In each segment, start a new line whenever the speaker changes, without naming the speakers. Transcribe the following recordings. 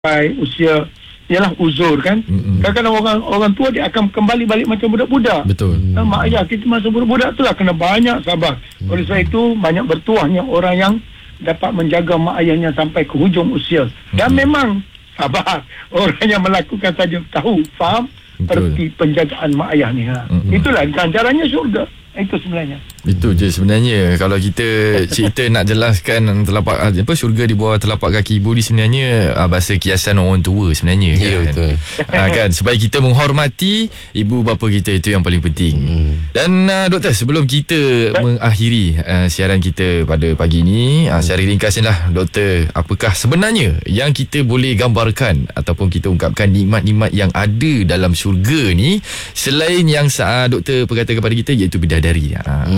sampai usia ialah uzur kan. Kadang-kadang orang tua dia akan kembali balik macam budak-budak.
Betul.
Mak ayah kita masa budak-budak tu lah kena banyak sabar. Oleh sebab itu banyak bertuahnya orang yang dapat menjaga mak ayahnya sampai ke hujung usia. Dan memang sabar orang yang melakukan saja tahu, faham erti penjagaan mak ayah ni. Itulah ganjarannya syurga. Itu sebenarnya.
Itu je sebenarnya. Kalau kita cerita nak jelaskan syurga di bawah telapak kaki ibu ni sebenarnya bahasa kiasan orang tua sebenarnya.
Ya,
kan?
betul.
Kan supaya kita menghormati ibu bapa kita, itu yang paling penting. Dan doktor, sebelum kita mengakhiri siaran kita pada pagi ni, secara ringkasnya lah doktor, apakah sebenarnya yang kita boleh gambarkan ataupun kita ungkapkan nikmat-nikmat yang ada dalam syurga ni selain yang doktor perkata kepada kita, iaitu bidadari.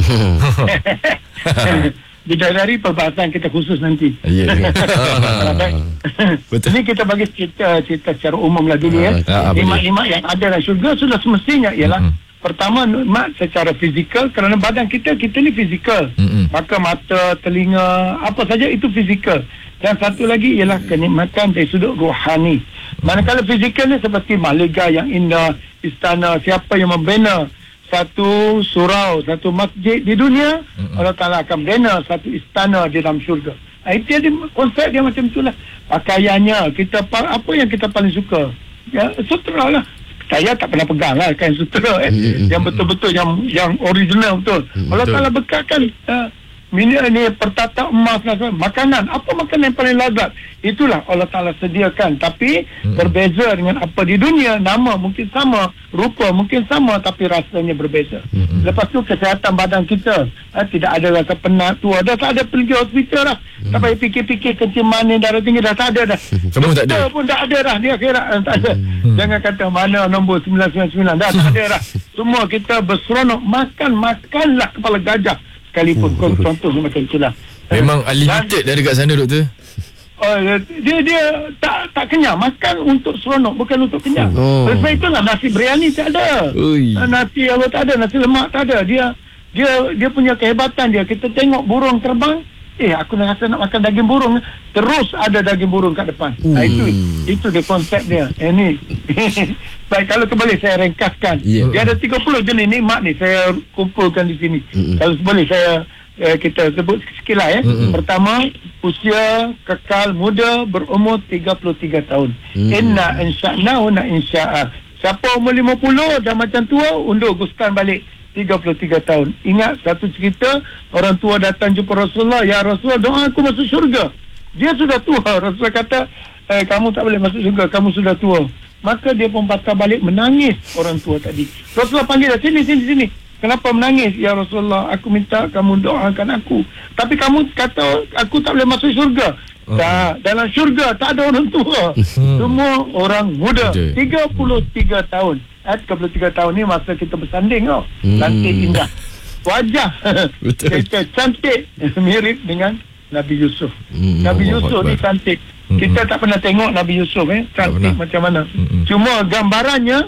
Bidadari perbahasan kita khusus nanti.
Ya. Betul.
Ini kita bagi cerita secara umum lah dulu ya. Nikmat-nikmat yang ada dalam syurga sudah semestinya ialah pertama, nikmat secara fizikal, kerana badan kita ni fizikal. Maka mata, telinga, apa saja itu fizikal. Dan satu lagi ialah kenikmatan dari sudut rohani. Manakala fizikal ni seperti mahligai yang indah, istana, siapa yang membina satu surau, satu masjid di dunia, Allah Ta'ala akan bina satu istana di dalam syurga. Itu dia, konsep dia macam itulah. Pakaiannya, apa yang kita paling suka? Ya, sutera lah. Saya tak pernah pegang lah kain sutera yang betul-betul, yang original betul. Allah Ta'ala bekalkan ini pertata emas, makanan. Apa makanan yang paling lazat? Itulah Allah Ta'ala sediakan. Tapi berbeza dengan apa di dunia. Nama mungkin sama, rupa mungkin sama, tapi rasanya berbeza. Lepas tu kesihatan badan kita, tidak ada rasa penat, tua. Dah tak ada pergi hospital dah. Tak payah fikir-fikir kencing manis, darah tinggi, dah tak ada dah.
Semua tak ada.
Pun tak ada dah. Dia akhirat tak ada. Jangan kata mana nombor 999. Dah tak ada dah. Semua kita berseronok. Makanlah kepala gajah sekalipun. Contoh macam itulah.
Memang unlimited dah dekat sana, doktor.
Dia tak kenyang. Makan untuk seronok, bukan untuk kenyang. Sebab itulah nasi biryani tak ada. Nasi apa tak ada, nasi lemak tak ada. Dia punya kehebatan dia. Kita tengok burung terbang, aku nak rasa nak makan daging burung, terus ada daging burung kat depan. Itu dia konsep dia. Ini baik, kalau boleh saya ringkaskan. Dia ada 30 jenis nikmat ni saya kumpulkan di sini. Kalau boleh saya kita sebut sekilas Pertama, usia kekal muda berumur 33 tahun. Inna insya'na wa na insya'a. Siapa umur 50 dah macam tua, undur gustan balik 33 tahun. Ingat satu cerita, orang tua datang jumpa Rasulullah, ya Rasulullah, doa aku masuk syurga. Dia sudah tua. Rasulullah kata, kamu tak boleh masuk syurga, kamu sudah tua. Maka dia pun patah balik menangis, orang tua tadi. Rasulullah panggil dia, sini. Kenapa menangis? Ya Rasulullah, aku minta kamu doakan aku. Tapi kamu kata aku tak boleh masuk syurga. Tak, dalam syurga tak ada orang tua. Semua orang muda. 33 tahun. 33 tahun ni masa kita bersanding tau. Cantik, indah. Wajah kita cantik, mirip dengan Nabi Yusuf. Nabi Yusuf ni cantik. Kita tak pernah tengok Nabi Yusuf cantik macam mana. Cuma gambarannya,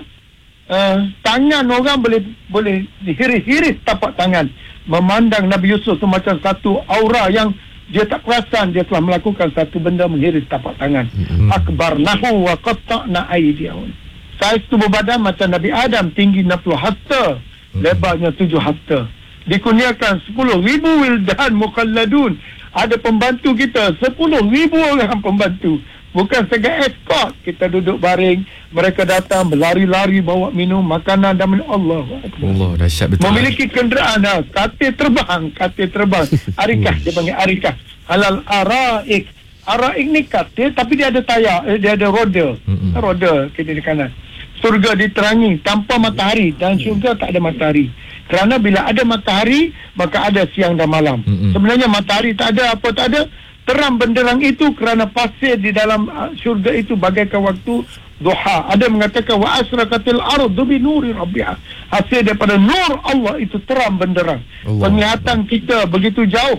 tangan orang boleh dihiris tapak tangan. Memandang Nabi Yusuf tu macam satu aura yang dia tak perasan dia telah melakukan satu benda menghiris tapak tangan. Akbarnahu wa qatta'na aydiyahum. Saiz tubuh badan macam Nabi Adam, tinggi 60 hasta, lebarnya 7 hasta. Dikurniakan 10,000 wildan mukhalladun. Ada pembantu kita 10,000 orang pembantu. Bukan sebagai escort. Kita duduk baring, mereka datang berlari-lari bawa minum, makanan dan minum. Allah
dahsyat betul.
Memiliki kenderaan, katil terbang. Arikah, dia panggil arikah. Halal araik. Araik ni katil tapi dia ada tayar, dia ada roda. Roda kiri kanan. Surga diterangi tanpa matahari, dan syurga tak ada matahari. Kerana bila ada matahari, maka ada siang dan malam. Sebenarnya matahari tak ada, apa tak ada, terang benderang itu kerana pasir di dalam syurga itu bagaikan waktu duha. Ada mengatakan wa asraqatil ardu bi nuri rabbiha. Hasil daripada nur Allah itu terang benderang. Penglihatan kita begitu jauh.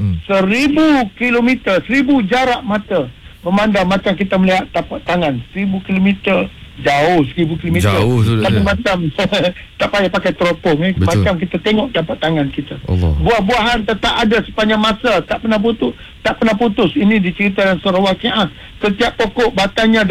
1,000 kilometer, 1,000 jarak mata memandang macam kita melihat tapak tangan. 1,000 kilometer jauh 1000 km.
Jauh tu,
macam tak payah pakai teropong macam kita tengok dapat tangan kita. Buah-buahan tetap ada sepanjang masa, tak pernah putus. Ini diceritakan surah Waqiah. Setiap pokok batangnya